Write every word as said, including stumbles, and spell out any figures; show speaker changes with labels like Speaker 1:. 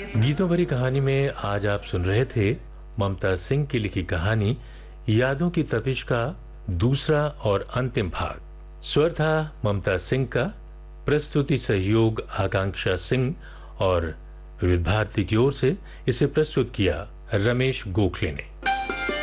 Speaker 1: गीतों भरी कहानी में आज आप सुन रहे थे ममता सिंह की लिखी कहानी यादों की तपिश का दूसरा और अंतिम भाग। स्वर था ममता सिंह का, प्रस्तुति सहयोग आकांक्षा सिंह और विविध भारती की ओर से इसे प्रस्तुत किया रमेश गोखले ने।